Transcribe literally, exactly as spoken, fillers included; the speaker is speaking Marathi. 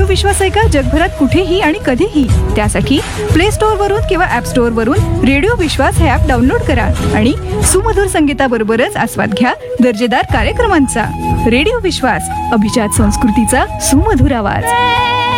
विश्वास आहे का जगभरात कुठेही आणि कधीही? त्यासाठी प्ले स्टोअर वरून किंवा ऍप स्टोअर वरून रेडिओ विश्वास हे ऍप डाउनलोड करा आणि सुमधुर संगीताबरोबरच आस्वाद घ्या दर्जेदार कार्यक्रमांचा. रेडिओ विश्वास, अभिजात संस्कृतीचा सुमधुर आवाज.